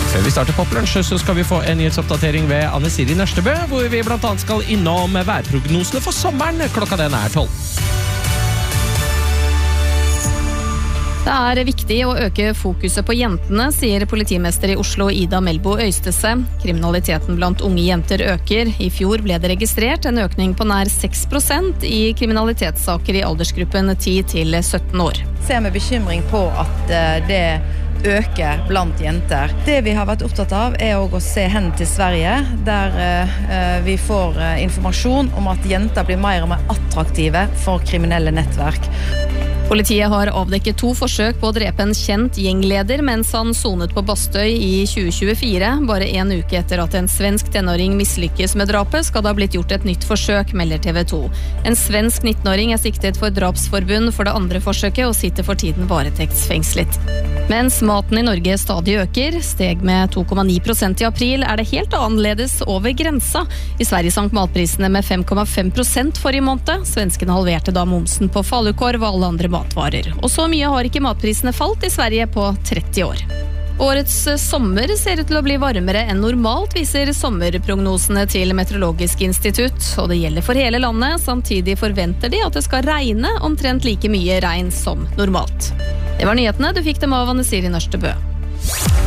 Før vi starter Poplunsj, så skal vi få en nyhetsoppdatering ved Anne Siri Nørstebø, hvor vi blant annet skal innom værprognosene for sommeren. Klokka den er 12. Det er viktig å øke fokuset på jentene, sier politimester i Oslo Ida Melbo Øystese. Kriminaliteten blant unge jenter øker. I fjor ble det registrert en økning på nær 6% i kriminalitetssaker i aldersgruppen 10 til 17 år. Ser med bekymring på at det øker blant jenter. Det vi har vært opptatt av er å se hen til Sverige, der vi får informasjon om at jenter blir mer og mer attraktive for kriminelle nettverk. Politiet har avdekket 2 forsøk på å drepe en kjent gjengleder mens han sonet på Bastøy i 2024. Bare en uke etter at en svensk tenåring mislykkes med drapet, skal det ha blitt gjort et nytt forsøk, melder TV 2. En svensk 19-åring er siktet for drapsforbund for det andre forsøket og sitter for tiden varetektsfengslet. Mens maten i Norge stadig øker, steg med 2,9% i april, er det helt annerledes over grensa. I Sverige sank matprisene med 5,5% forrige måned. Svenskene halverte da momsen på falukorv og alle andre matvarer. Og så mye har ikke matprisene falt i Sverige på 30 år. Årets sommer ser ut til å bli varmere enn normalt, viser sommerprognosene til Meteorologisk institutt, og det gjelder for hele landet. Samtidig forventer de at det skal regne omtrent like mye regn som normalt. Det var nyhetene, du fikk dem av Anne Siri Nørstebø.